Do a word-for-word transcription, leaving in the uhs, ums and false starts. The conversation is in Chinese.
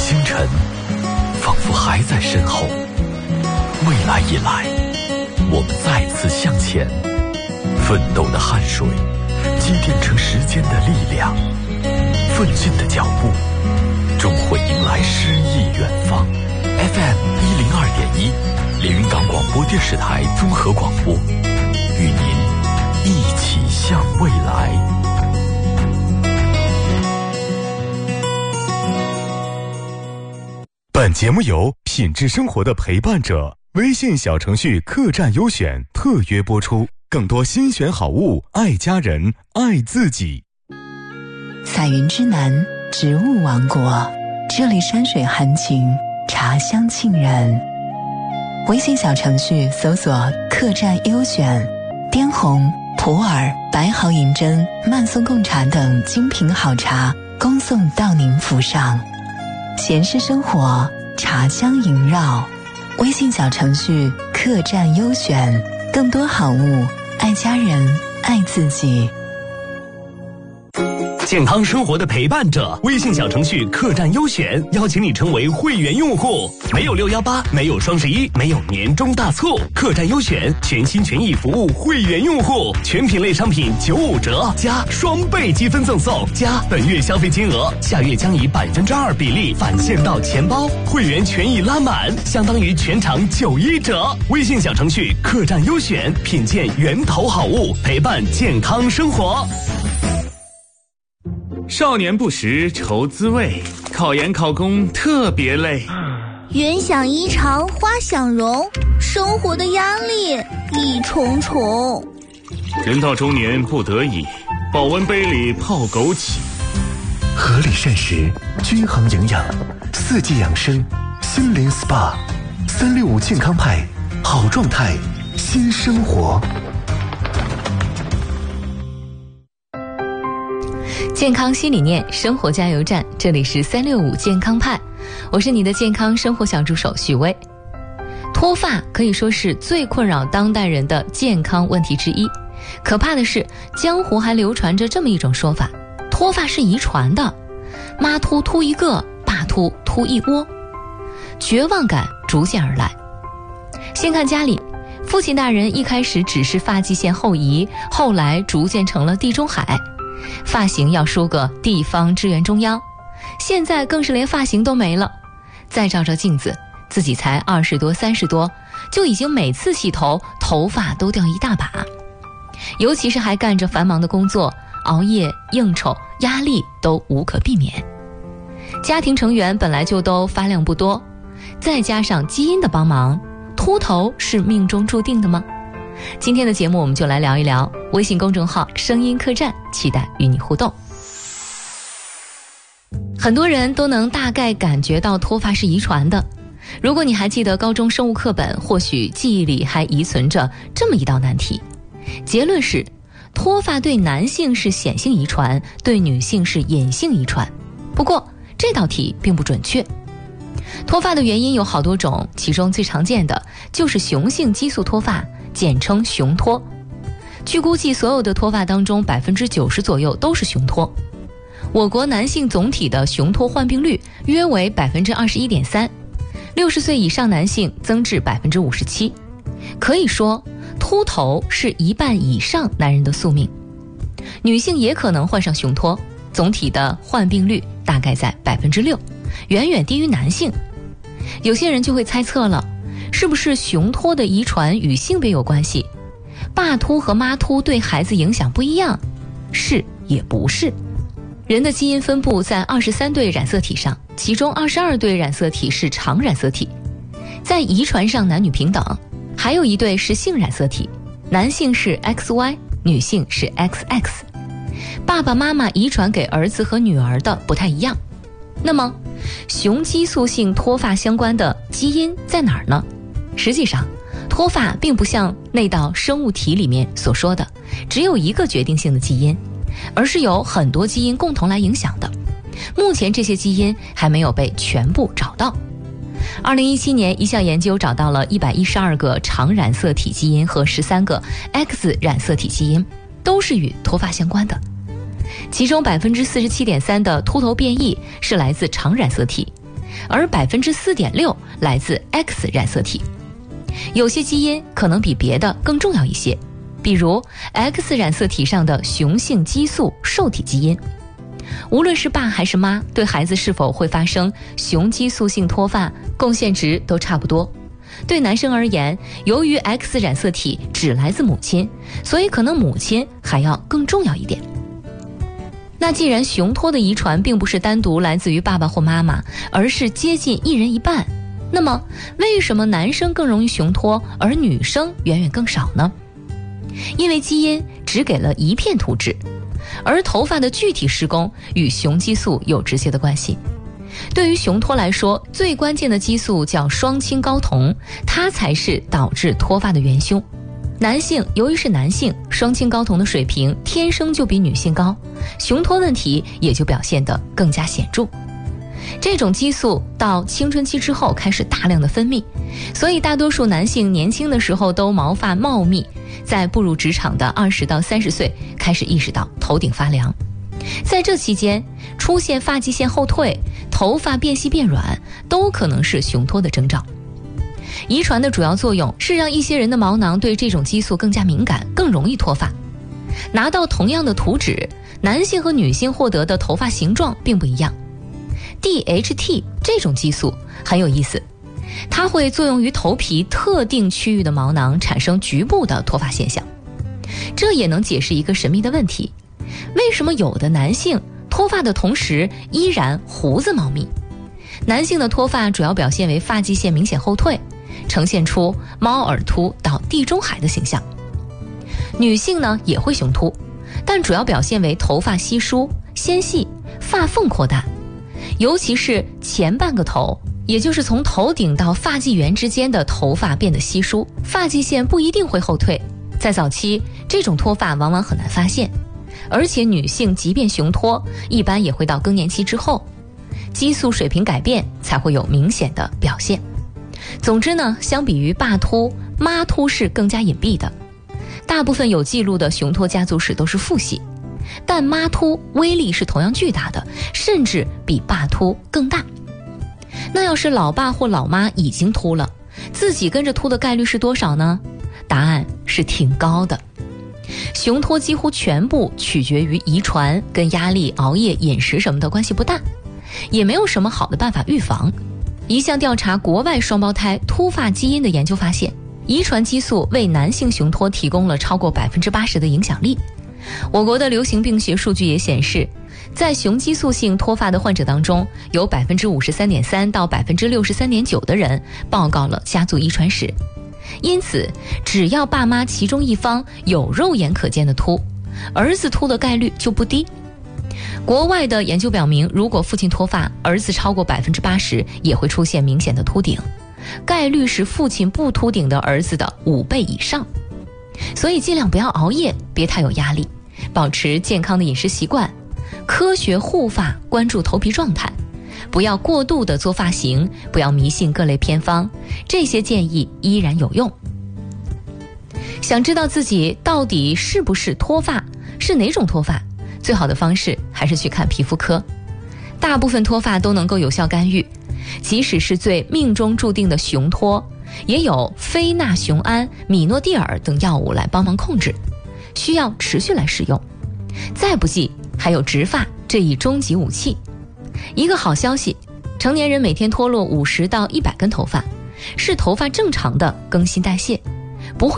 星辰仿佛还在身后，未来以来，我们再次向前，奋斗的汗水积淀成时间的力量，奋进的脚步终会迎来诗意远方。 F M 一零二点一，连云港广播电视台综合广播，与您一起向未来。 本节目由品质生活的陪伴者微信小程序客栈优选特约播出，更多新选好物，爱家人，爱自己。 彩云之南，植物王国，这里山水含情，茶香沁人。微信小程序搜索客栈优选，滇红、普洱、白毫银针、曼松贡茶等精品好茶恭送到您府上。闲适生活，茶香萦绕。微信小程序客栈优选，更多好物，爱家人，爱自己。 健康生活的陪伴者，微信小程序客栈优选邀请你成为会员用户，没有六一八，没有双十一，没有年终大促，客栈优选全心全意服务会员用户，全品类商品九五折加双倍积分赠送，加本月消费金额下月将以百分之二比例返现到钱包，会员权益拉满，相当于全场九一折。微信小程序客栈优选，品鉴源头好物，陪伴健康生活。 少年不识愁滋味，考研考公特别累。 云想衣裳花想容，生活的压力一重重。 人到中年不得已，保温杯里泡枸杞。 合理膳食，均衡营养，四季养生，心灵 S P A， 三六五健康派，好状态，新生活。 健康新理念，生活加油站，这里是三六五健康派，我是你的健康生活小助手许巍。脱发可以说是最困扰当代人的健康问题之一，可怕的是江湖还流传着这么一种说法，脱发是遗传的，妈秃秃一个，爸秃秃一窝，绝望感逐渐而来。先看家里，父亲大人一开始只是发际线后移，后来逐渐成了地中海，发型要梳个地方支援中央，现在更是连发型都没了。再照照镜子，自己才二十多三十多，就已经每次洗头头发都掉一大把。尤其是还干着繁忙的工作，熬夜应酬，压力都无可避免。家庭成员本来就都发量不多，再加上基因的帮忙，秃头是命中注定的吗？今天的节目我们就来聊一聊，微信公众号声音客栈，期待与你互动。很多人都能大概感觉到脱发是遗传的，如果你还记得高中生物课本，或许记忆里还遗存着这么一道难题，结论是脱发对男性是显性遗传，对女性是隐性遗传。不过这道题并不准确。脱发的原因有好多种，其中最常见的就是雄性激素脱发，简称雄脱。据估计，所有的脱发当中 百分之九十 左右都是雄脱。我国男性总体的雄脱患病率约为 百分之二十一点三， 六十岁以上男性增至 百分之五十七。 可以说秃头是一半以上男人的宿命。女性也可能患上雄脱，总体的患病率大概在 百分之六， 远远低于男性。有些人就会猜测了，是不是雄脱的遗传与性别有关系？爸秃和妈秃对孩子影响不一样？是也不是。人的基因分布在二十三对染色体上，其中二十二对染色体是常染色体，在遗传上男女平等，还有一对是性染色体，男性是 X Y， 女性是 X X。 爸爸妈妈遗传给儿子和女儿的不太一样。那么雄激素性脱发相关的基因在哪儿呢？实际上脱发并不像那道生物题里面所说的只有一个决定性的基因，而是有很多基因共同来影响的。目前这些基因还没有被全部找到。二零一七年，一项研究找到了一百一十二个常染色体基因和十三个 X 染色体基因，都是与脱发相关的。其中 百分之四十七点三 的秃头变异是来自常染色体， 而 百分之四点六 来自 X 染色体。有些基因可能比别的更重要一些，比如 X 染色体上的雄性激素受体基因。无论是爸还是妈，对孩子是否会发生雄激素性脱发，贡献值都差不多。对男生而言，由于 X 染色体只来自母亲，所以可能母亲还要更重要一点。那既然雄脱的遗传并不是单独来自于爸爸或妈妈，而是接近一人一半，那么为什么男生更容易雄脱，而女生远远更少呢？因为基因只给了一片图纸，而头发的具体施工与雄激素有直接的关系。对于雄脱来说，最关键的激素叫双氢睾酮，它才是导致脱发的元凶。男性由于是男性，双氢睾酮的水平天生就比女性高，雄脱问题也就表现得更加显著。这种激素到青春期之后开始大量的分泌，所以大多数男性年轻的时候都毛发茂密，在步入职场的二十到三十岁开始意识到头顶发凉。在这期间出现发际线后退、头发变细变软，都可能是雄脱的征兆。遗传的主要作用是让一些人的毛囊对这种激素更加敏感，更容易脱发。拿到同样的图纸，男性和女性获得的头发形状并不一样。D H T 这种激素很有意思，它会作用于头皮特定区域的毛囊，产生局部的脱发现象。这也能解释一个神秘的问题：为什么有的男性脱发的同时依然胡子茂密？男性的脱发主要表现为发际线明显后退，呈现出猫耳秃到地中海的形象。女性呢也会雄秃，但主要表现为头发稀疏、纤细、发缝扩大，尤其是前半个头，也就是从头顶到发际缘之间的头发变得稀疏，发际线不一定会后退。在早期，这种脱发往往很难发现，而且女性即便雄脱，一般也会到更年期之后，激素水平改变才会有明显的表现。总之呢，相比于爸秃，妈秃是更加隐蔽的。大部分有记录的雄脱家族史都是父系，但妈秃威力是同样巨大的，甚至比爸秃更大。那要是老爸或老妈已经秃了，自己跟着秃的概率是多少呢？答案是挺高的。雄脱几乎全部取决于遗传，跟压力、熬夜、饮食什么的关系不大，也没有什么好的办法预防。一项调查国外双胞胎秃发基因的研究发现，遗传激素为男性雄脱提供了超过 百分之八十 的影响力。我国的流行病学数据也显示，在雄激素性脱发的患者当中，有 百分之五十三点三 到 百分之六十三点九 的人报告了家族遗传史。因此，只要爸妈其中一方有肉眼可见的秃，儿子秃的概率就不低。国外的研究表明，如果父亲脱发，儿子超过 百分之八十 也会出现明显的秃顶，概率是父亲不秃顶的儿子的五倍以上。所以尽量不要熬夜，别太有压力，保持健康的饮食习惯，科学护发，关注头皮状态，不要过度的做发型，不要迷信各类偏方，这些建议依然有用。想知道自己到底是不是脱发，是哪种脱发，最好的方式还是去看皮肤科。大部分脱发都能够有效干预，即使是最命中注定的雄脱，也有非那雄胺、米诺地尔等药物来帮忙控制，需要持续来使用。再不济，还有植发这一终极武器。一个好消息，成年人每天脱落五十到一百根头发，是头发正常的更新代谢。